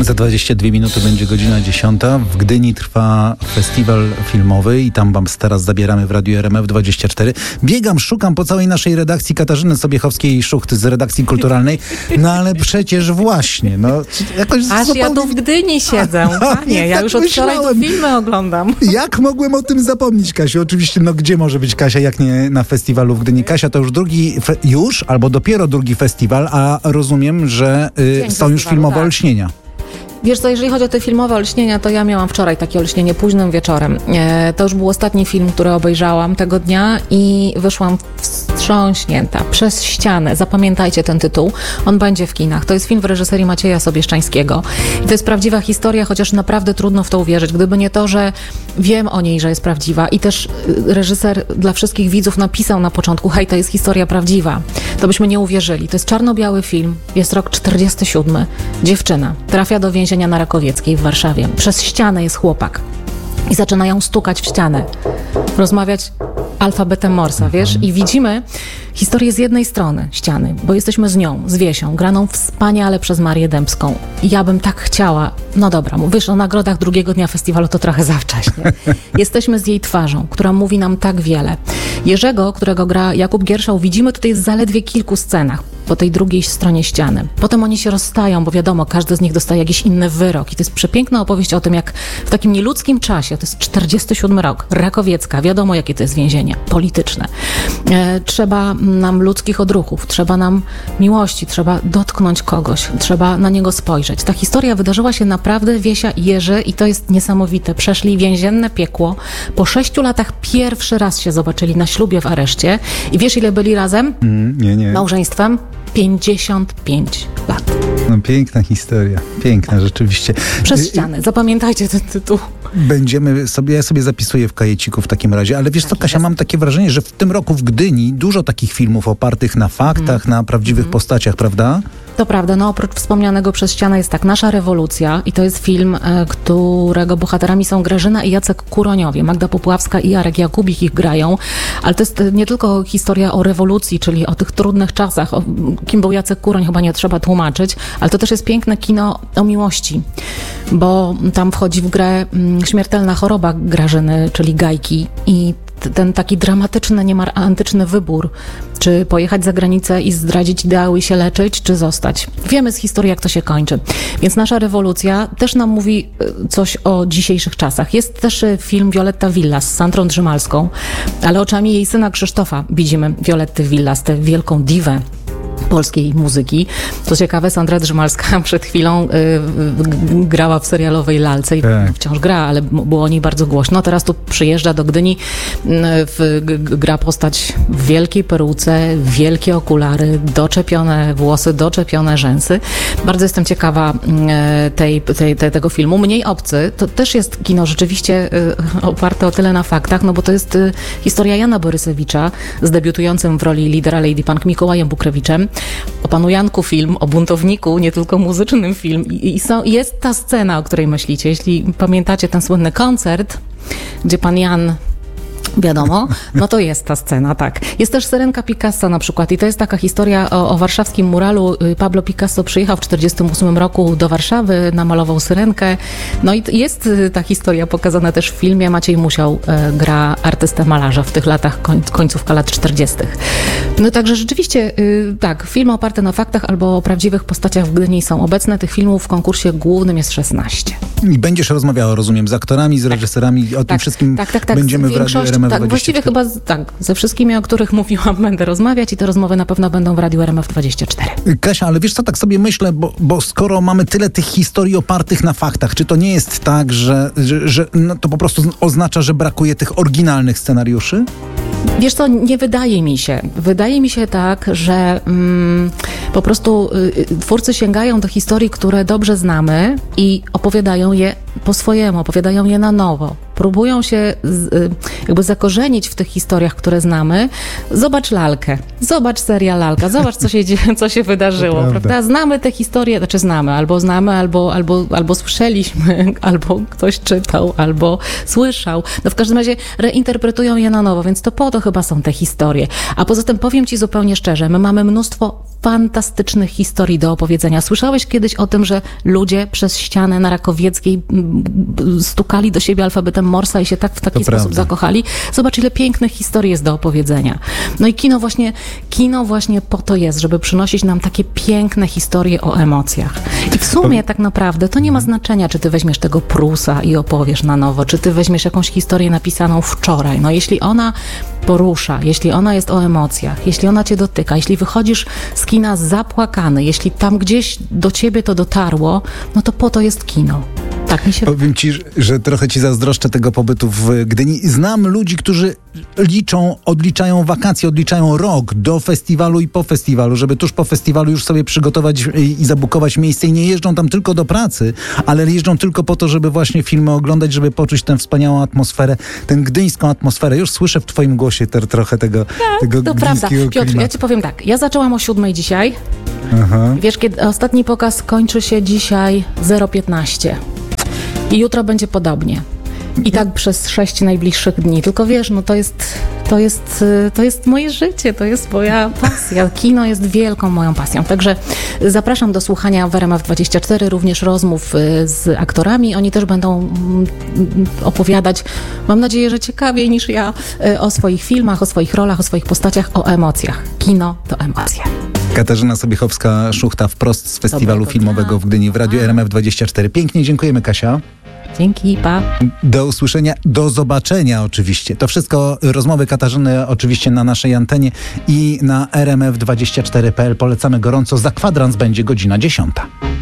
Za 22 minuty będzie godzina 10. W Gdyni trwa festiwal filmowy i tam was teraz zabieramy w Radiu RMF24. Biegam, szukam po całej naszej redakcji Katarzyny Sobiechowskiej-Szuchty z redakcji kulturalnej. No ale przecież właśnie, no jakoś Aż zupełnie... ja tu w Gdyni siedzę. Panie, ja tak już od wczoraj myślałem. tu filmy oglądam. Jak mogłem o tym zapomnieć, Kasiu? Oczywiście, no gdzie może być Kasia, jak nie na festiwalu w Gdyni? Kasia, to już albo dopiero drugi festiwal, a rozumiem, że są już festiwalu, filmowe tak. olśnienia. Wiesz co, jeżeli chodzi o te filmowe olśnienia, to ja miałam wczoraj takie olśnienie późnym wieczorem. To już był ostatni film, który obejrzałam tego dnia i wyszłam wstrząśnięta przez ścianę. Zapamiętajcie ten tytuł. On będzie w kinach. To jest film w reżyserii Macieja Sobieszczańskiego. I to jest prawdziwa historia, chociaż naprawdę trudno w to uwierzyć. Gdyby nie to, że wiem o niej, że jest prawdziwa i też reżyser dla wszystkich widzów napisał na początku, hej, to jest historia prawdziwa, to byśmy nie uwierzyli. To jest czarno-biały film. Jest rok 47. Dziewczyna trafia do więzienia na Rakowieckiej w Warszawie. Przez ścianę jest chłopak. I zaczynają stukać w ścianę. Rozmawiać alfabetem Morsa, wiesz? I widzimy historię z jednej strony ściany, bo jesteśmy z nią, z Wiesią, graną wspaniale przez Marię Dębską. I ja bym tak chciała, no dobra, wiesz, o nagrodach drugiego dnia festiwalu to trochę za wcześnie. Jesteśmy z jej twarzą, która mówi nam tak wiele. Jerzego, którego gra Jakub Gierszał, widzimy tutaj w zaledwie kilku scenach po tej drugiej stronie ściany. Potem oni się rozstają, bo wiadomo, każdy z nich dostaje jakiś inny wyrok. I to jest przepiękna opowieść o tym, jak w takim nieludzkim czasie, to jest 47 rok, Rakowiecka, wiadomo jakie to jest więzienie, polityczne. Trzeba nam ludzkich odruchów, trzeba nam miłości, trzeba dotknąć kogoś, trzeba na niego spojrzeć. Ta historia wydarzyła się naprawdę, Wiesia i Jerzy, i to jest niesamowite. Przeszli więzienne piekło. Po 6 latach pierwszy raz się zobaczyli na ślubie w areszcie. I wiesz, ile byli razem? Nie. Małżeństwem? 55 lat. No piękna historia, piękna rzeczywiście. Przez ścianę. Zapamiętajcie ten tytuł. Ja sobie zapisuję w kajeciku w takim razie, ale wiesz co, Kasia, mam takie wrażenie, że w tym roku w Gdyni dużo takich filmów opartych na faktach, na prawdziwych postaciach, prawda? To prawda, no oprócz wspomnianego przez ścianę jest tak Nasza rewolucja i to jest film, którego bohaterami są Grażyna i Jacek Kuroniowie. Magda Popławska i Jarek Jakubik ich grają, ale to jest nie tylko historia o rewolucji, czyli o tych trudnych czasach, kim był Jacek Kuroń, chyba nie trzeba tłumaczyć, ale to też jest piękne kino o miłości, bo tam wchodzi w grę śmiertelna choroba Grażyny, czyli Gajki, i ten taki dramatyczny, niemal antyczny wybór, czy pojechać za granicę i zdradzić ideały i się leczyć, czy zostać. Wiemy z historii, jak to się kończy. Więc Nasza rewolucja też nam mówi coś o dzisiejszych czasach. Jest też film Violetta Villas z Sandrą Drzymalską, ale oczami jej syna Krzysztofa widzimy Violetty Villas, tę wielką diwę polskiej muzyki. Co ciekawe, Sandra Drzymalska przed chwilą grała w serialowej Lalce i wciąż gra, ale było o niej bardzo głośno. Teraz tu przyjeżdża do Gdyni, gra postać w wielkiej peruce, wielkie okulary, doczepione włosy, doczepione rzęsy. Bardzo jestem ciekawa tego filmu. Mniej obcy, to też jest kino rzeczywiście oparte o tyle na faktach, no bo to jest historia Jana Borysewicza z debiutującym w roli lidera Lady Punk Mikołajem Bukrewiczem. O panu Janku film, o buntowniku, nie tylko muzycznym film. Jest ta scena, o której myślicie. Jeśli pamiętacie ten słynny koncert, gdzie pan Jan... Wiadomo, no to jest ta scena, tak. Jest też Syrenka Picasso na przykład i to jest taka historia o warszawskim muralu. Pablo Picasso przyjechał w 1948 roku do Warszawy, namalował Syrenkę. No i jest ta historia pokazana też w filmie. Maciej Musiał gra artystę malarza w tych latach, końcówka lat 40. No także rzeczywiście, tak, filmy oparte na faktach albo o prawdziwych postaciach w Gdyni są obecne. Tych filmów w konkursie głównym jest 16. I będziesz rozmawiała, rozumiem, z aktorami, z reżyserami, o tym wszystkim będziemy w Radiu RMF24. Tak, właściwie chyba ze wszystkimi, o których mówiłam, będę rozmawiać i te rozmowy na pewno będą w Radiu RMF24. Kasia, ale wiesz co, tak sobie myślę, bo skoro mamy tyle tych historii opartych na faktach, czy to nie jest tak, że no to po prostu oznacza, że brakuje tych oryginalnych scenariuszy? Wiesz co, nie wydaje mi się. Wydaje mi się tak, że po prostu twórcy sięgają do historii, które dobrze znamy i opowiadają je po swojemu, opowiadają je na nowo. Próbują się jakby zakorzenić w tych historiach, które znamy. Zobacz Lalkę, zobacz serial Lalka, zobacz, co się wydarzyło, prawda? Znamy te historie, albo słyszeliśmy, albo ktoś czytał, albo słyszał. No w każdym razie reinterpretują je na nowo, więc to po to chyba są te historie. A poza tym powiem ci zupełnie szczerze, my mamy mnóstwo fantastycznych historii do opowiedzenia. Słyszałeś kiedyś o tym, że ludzie przez ścianę na Rakowieckiej stukali do siebie alfabetem Morsa i się tak w taki sposób zakochali? Zobacz, ile pięknych historii jest do opowiedzenia. No i kino właśnie po to jest, żeby przynosić nam takie piękne historie o emocjach. I w sumie tak naprawdę to nie ma znaczenia, czy ty weźmiesz tego Prusa i opowiesz na nowo, czy ty weźmiesz jakąś historię napisaną wczoraj. No jeśli ona porusza, jeśli ona jest o emocjach, jeśli ona cię dotyka, jeśli wychodzisz z kina zapłakany, jeśli tam gdzieś do ciebie to dotarło, no to po to jest kino. Tak mi się... Powiem ci, że trochę ci zazdroszczę tego pobytu w Gdyni. Znam ludzi, którzy odliczają wakacje, odliczają rok do festiwalu i po festiwalu, żeby tuż po festiwalu już sobie przygotować i zabukować miejsce i nie jeżdżą tam tylko do pracy, ale jeżdżą tylko po to, żeby właśnie filmy oglądać, żeby poczuć tę wspaniałą atmosferę, tę gdyńską atmosferę. Już słyszę w twoim głosie trochę tego to prawda. Piotr, ja ci powiem tak, ja zaczęłam o 7:00 dzisiaj. Aha. Wiesz, kiedy ostatni pokaz kończy się dzisiaj 0:15 i jutro będzie podobnie. I tak przez 6 najbliższych dni. Tylko wiesz, no to jest moje życie, to jest moja pasja. Kino jest wielką moją pasją. Także zapraszam do słuchania w RMF24 również rozmów z aktorami. Oni też będą opowiadać, mam nadzieję, że ciekawiej niż ja, o swoich filmach, o swoich rolach, o swoich postaciach, o emocjach. Kino to emocje. Katarzyna Sobiechowska-Szuchta wprost z festiwalu filmowego w Gdyni w Radiu RMF24. Pięknie dziękujemy, Kasia. Dzięki, pa. Do usłyszenia, do zobaczenia oczywiście. To wszystko rozmowy Katarzyny oczywiście na naszej antenie i na rmf24.pl. Polecamy gorąco. Za kwadrans będzie godzina 10.